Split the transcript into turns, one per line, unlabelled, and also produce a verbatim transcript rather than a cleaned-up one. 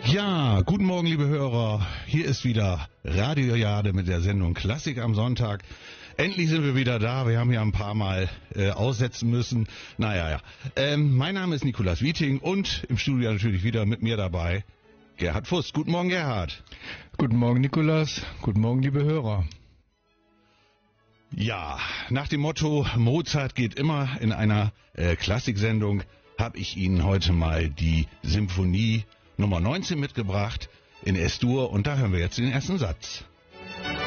Ja, guten Morgen, liebe Hörer. Hier ist wieder Radio Jade mit der Sendung Klassik am Sonntag. Endlich sind wir wieder da. Wir haben ja ein paar Mal äh, aussetzen müssen. Naja, ja. Ähm, mein Name ist Nikolaus Wieting und im Studio natürlich wieder mit mir dabei Gerhard Fuß. Guten Morgen, Gerhard.
Guten Morgen, Nikolaus. Guten Morgen, liebe Hörer.
Ja, nach dem Motto Mozart geht immer in einer äh, Klassiksendung habe ich Ihnen heute mal die Symphonie Nummer neunzehn mitgebracht in S-Dur und da hören wir jetzt den ersten Satz.